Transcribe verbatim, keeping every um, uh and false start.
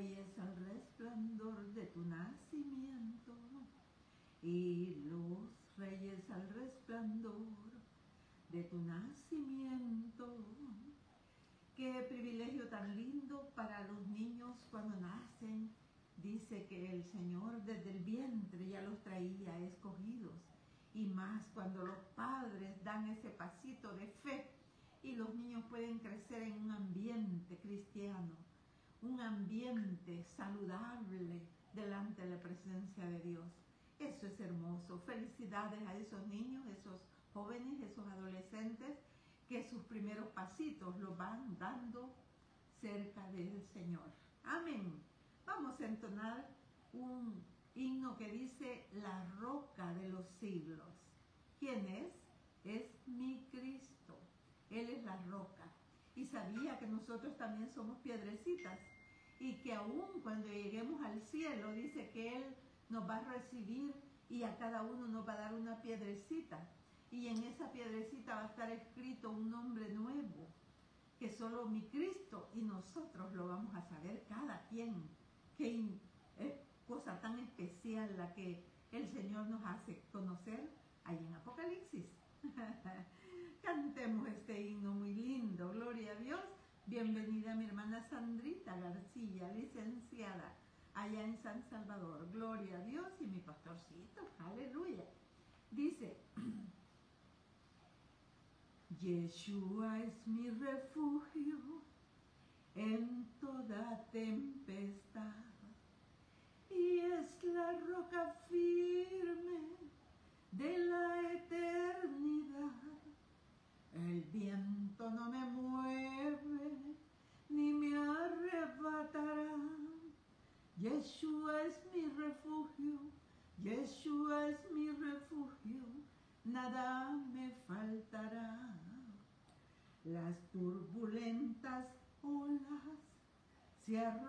reyes al resplandor de tu nacimiento, y los reyes al resplandor de tu nacimiento. Qué privilegio tan lindo para los niños cuando nacen. Dice que el Señor desde el vientre ya los traía escogidos, y más cuando los padres dan ese pasito de fe y los niños pueden crecer en un ambiente cristiano, un ambiente saludable delante de la presencia de Dios. Eso es hermoso. Felicidades a esos niños, esos jóvenes, esos adolescentes que sus primeros pasitos los van dando cerca del Señor. Amén. Vamos a entonar un himno que dice: la roca de los siglos. ¿Quién es? Es mi Cristo. Él es la roca. Y sabía que nosotros también somos piedrecitas, y que aún cuando lleguemos al cielo, dice que Él nos va a recibir y a cada uno nos va a dar una piedrecita. Y en esa piedrecita va a estar escrito un nombre nuevo, que solo mi Cristo y nosotros lo vamos a saber cada quien. Qué es cosa tan especial la que el Señor nos hace conocer ahí en Apocalipsis. Cantemos este himno muy lindo, gloria a Dios. Bienvenida mi hermana Sandrita García, licenciada allá en San Salvador. Gloria a Dios. Y mi pastorcito, aleluya. Dice: Yeshua es mi refugio en toda tempestad, y es la roca firme de la eternidad. El viento no me mueve ni me arrebatará. Yeshua es mi refugio, Yeshua es mi refugio, nada me faltará. Las turbulentas olas se arrojan